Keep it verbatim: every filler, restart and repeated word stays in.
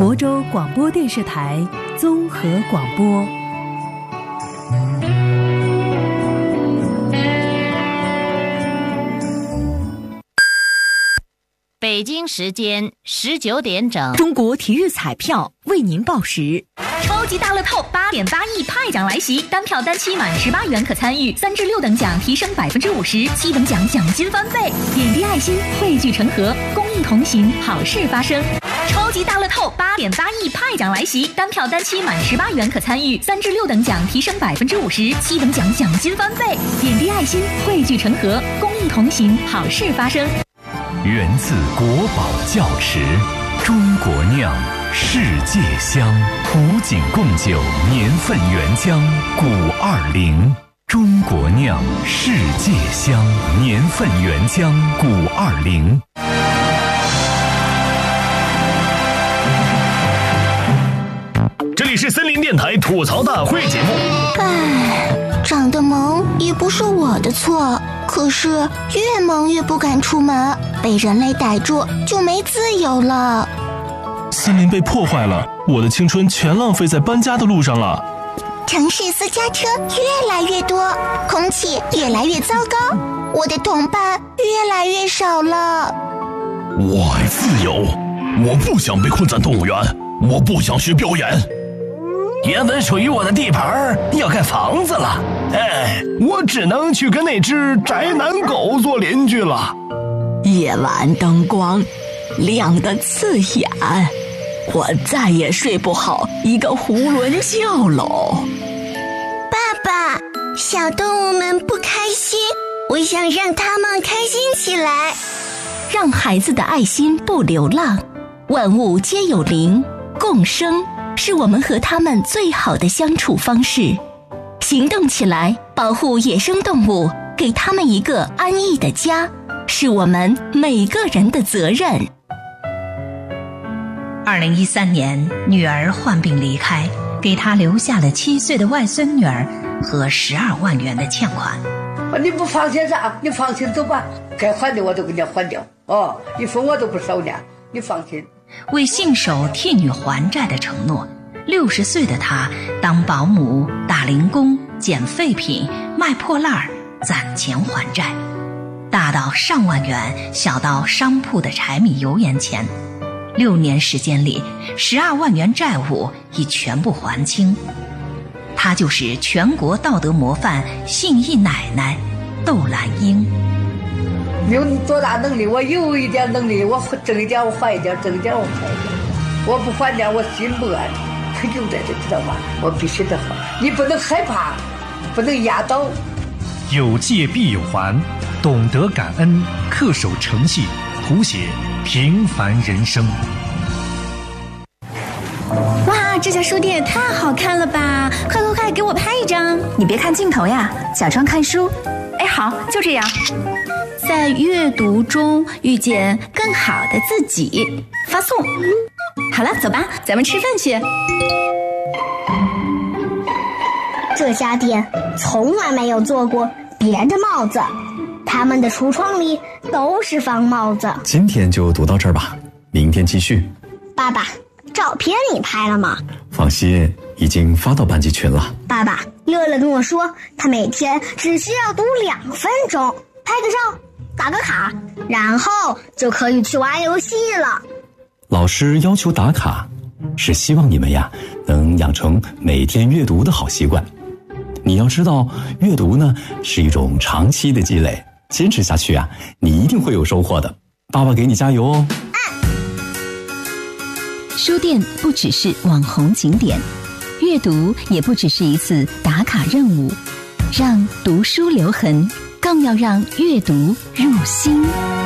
亳州广播电视台综合广播。 北京时间十九点整， 中国体育彩票为您报时。 超级大乐透八点八亿派奖来袭，单票单期满十八元可参与，三至六等奖提升百分之五十，七等奖奖金翻倍，点滴爱心，汇聚成河，公益同行，好事发生。超级大乐透八点八亿派奖来袭，单票单期满十八元可参与，三至六等奖提升百分之五十，七等奖奖金翻倍，点滴爱心，汇聚成河，公益同行，好事发生。 源自国宝窖池，中国酿，世界香，古井贡酒年份原浆古二零，中国酿，世界香，年份原浆古二零。 这里是森林电台吐槽大会节目。 唉，长得萌也不是我的错，可是越萌越不敢出门，被人类逮住就没自由了。 森林被破坏了，我的青春全浪费在搬家的路上了。 城市私家车越来越多，空气越来越糟糕，我的同伴越来越少了。 我爱自由，我不想被困在动物园，我不想学表演。原本属于我的地盘要盖房子了，哎，我只能去跟那只宅男狗做邻居了。 夜晚灯光亮得刺眼，我再也睡不好一个囫囵觉喽。 爸爸，小动物们不开心，我想让他们开心起来。 让孩子的爱心不流浪，万物皆有灵，共生是我们和他们最好的相处方式。行动起来，保护野生动物，给他们一个安逸的家，是我们每个人的责任。 二零一三年，女儿患病离开，给她留下了七岁的外孙女儿和十二万元的欠款。 你不放心啥？你放心走吧，该还的我都给你还掉。哦，一分我都不少呢，你放心。 为信守替女还债的承诺，六十岁的她当保姆、打零工、捡废品、卖破烂，攒钱还债，大到上万元，小到商铺的柴米油盐钱。六年时间里，十二万元债务已全部还清。她就是全国道德模范信义奶奶窦兰英。 有多大能力？我有一点能力，我挣一点我还一点，挣一点我还一点。我不还点，我心不安，可就在这，知道吧？我必须得还，你不能害怕，不能压倒。 有借必有还，懂得感恩，恪守诚信，谱写平凡人生。 哇，这家书店也太好看了吧！快快快，给我拍一张！ 你别看镜头呀，假装看书。 哎，好，就这样。在阅读中遇见更好的自己，发送。好了，走吧，咱们吃饭去。 这家店从来没有做过别的帽子，他们的橱窗里都是方帽子。 今天就读到这儿吧，明天继续。 爸爸，照片你拍了吗？ 放心，已经发到班级群了。 爸爸，乐乐跟我说，他每天只需要读两分钟，拍个照，打个卡，然后就可以去玩游戏了。 老师要求打卡，是希望你们呀能养成每天阅读的好习惯。你要知道，阅读呢是一种长期的积累，坚持下去啊，你一定会有收获的。爸爸给你加油哦。 书店不只是网红景点，阅读也不只是一次打卡任务，让读书留痕，更要让阅读入心。